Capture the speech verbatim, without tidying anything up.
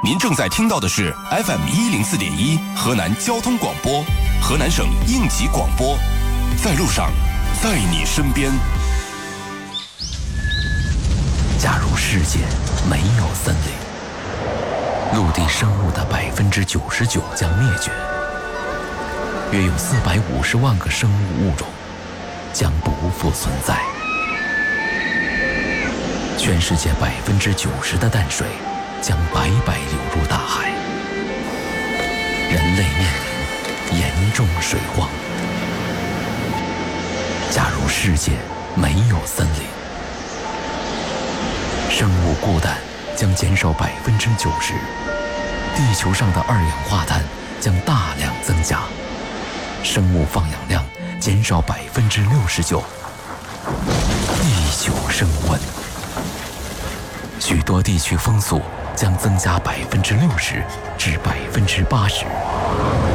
您正在听到的是 F M 一零四点一河南交通广播，河南省应急广播，在路上，在你身边。 假如世界没有森林，陆地生物的百分之九十九将灭绝，约有四百五十万个生物物种将不复存在。全世界百分之九十的淡水将白白流入大海，人类面临严重水荒。假如世界没有森林，生物固氮将减少百分之九十，地球上的二氧化碳将大量增加，生物放氧量减少百分之六十九，地球升温。许多地区风速将增加百分之六十至百分之八十。